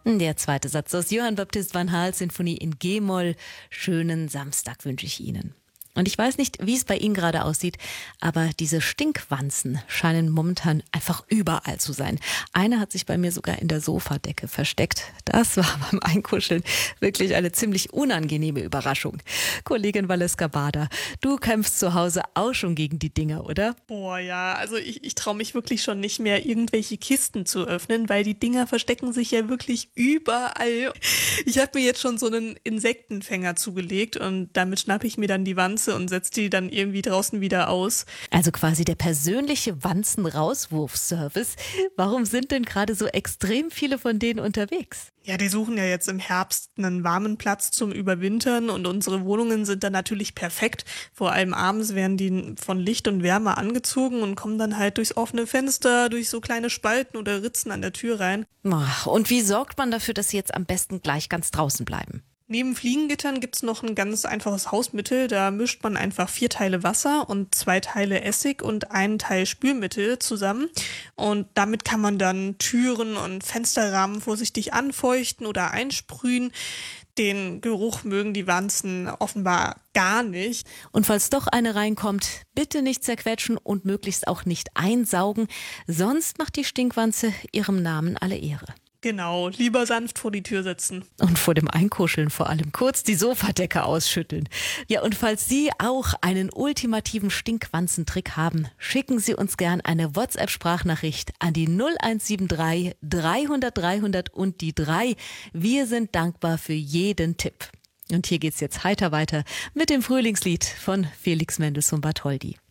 Der zweite Satz aus Johann Baptist van Hals Sinfonie in G-Moll. Schönen Samstag wünsche ich Ihnen. Und ich weiß nicht, wie es bei Ihnen gerade aussieht, aber diese Stinkwanzen scheinen momentan einfach überall zu sein. Eine hat sich bei mir sogar in der Sofadecke versteckt. Das war beim Einkuscheln wirklich eine ziemlich unangenehme Überraschung. Kollegin Valeska Bader, du kämpfst zu Hause auch schon gegen die Dinger, oder? Boah, ja, also ich traue mich wirklich schon nicht mehr, irgendwelche Kisten zu öffnen, weil die Dinger verstecken sich ja wirklich überall. Ich habe mir jetzt schon so einen Insektenfänger zugelegt und damit schnappe ich mir dann die Wanze und setze die dann irgendwie draußen wieder aus. Also quasi der persönliche Wanzen-Rauswurf-Service. Warum sind denn gerade so extrem viele von denen unterwegs? Ja, die suchen ja jetzt im Herbst einen warmen Platz zum Überwintern und unsere Wohnungen sind dann natürlich perfekt. Vor allem abends werden die von Licht und Wärme angezogen und kommen dann halt durchs offene Fenster, durch so kleine Spalten oder Ritzen an der Tür rein. Und wie sorgt man dafür, dass sie jetzt am besten gleich ganz draußen bleiben? Neben Fliegengittern gibt's noch ein ganz einfaches Hausmittel. Da mischt man einfach 4 Teile Wasser und 2 Teile Essig und 1 Teil Spülmittel zusammen. Und damit kann man dann Türen und Fensterrahmen vorsichtig anfeuchten oder einsprühen. Den Geruch mögen die Wanzen offenbar gar nicht. Und falls doch eine reinkommt, bitte nicht zerquetschen und möglichst auch nicht einsaugen. Sonst macht die Stinkwanze ihrem Namen alle Ehre. Genau, lieber sanft vor die Tür setzen. Und vor dem Einkuscheln vor allem kurz die Sofadecke ausschütteln. Ja, und falls Sie auch einen ultimativen Stinkwanzentrick haben, schicken Sie uns gern eine WhatsApp-Sprachnachricht an die 0173 300 300 und die 3. Wir sind dankbar für jeden Tipp. Und hier geht's jetzt heiter weiter mit dem Frühlingslied von Felix Mendelssohn Bartholdy.